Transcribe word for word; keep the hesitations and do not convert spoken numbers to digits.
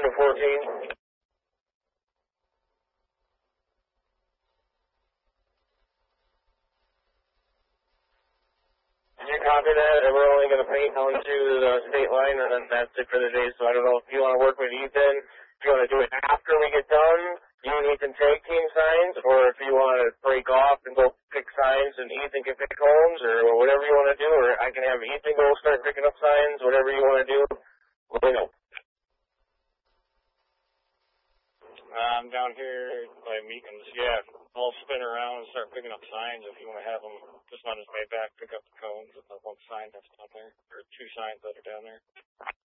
to fourteen. Did you copy that? And we're only going to paint down to the state line, and then that's it for the day. So I don't know if you want to work with Ethan, if you want to do it after we get done, you and Ethan tag team signs, or if you want to break off and go pick signs and Ethan can pick homes, or whatever you want to do, or I can have Ethan go start picking up signs, whatever you want to do, let me know. I'm down here by Meekins. Yeah, I'll spin around and start picking up signs if you want to have them just on his way back, pick up the cones and the one sign that's down there, or two signs that are down there.